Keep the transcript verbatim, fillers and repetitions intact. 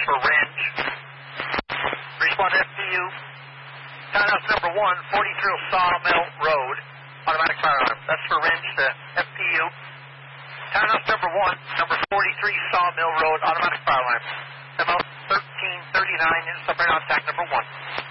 for range. Respond to F P U. Townhouse number one, forty-three Sawmill Road, automatic fire alarm. That's for range to F P U. Townhouse number one, number forty-three Sawmill Road, automatic fire alarm. Memo thirteen thirty-nine, submarine on attack number one.